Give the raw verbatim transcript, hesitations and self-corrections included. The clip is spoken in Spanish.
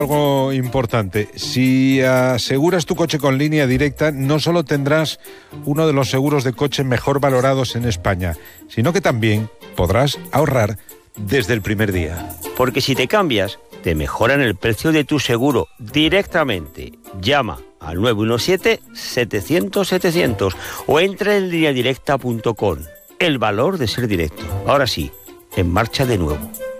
Algo importante, si aseguras tu coche con Línea Directa, no solo tendrás uno de los seguros de coche mejor valorados en España, sino que también podrás ahorrar desde el primer día. Porque si te cambias, te mejoran el precio de tu seguro directamente. Llama al nueve uno siete, setecientos, setecientos o entra en línea directa punto com. El valor de ser directo. Ahora sí, en marcha de nuevo.